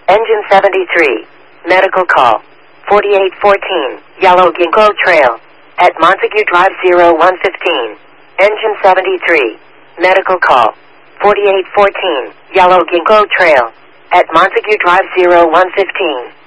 Engine 73. Medical call. 4814. Yellow Ginkgo Trail. At Montague Drive 0115. Engine 73. Medical call. 4814. Yellow Ginkgo Trail. At Montague Drive 0115.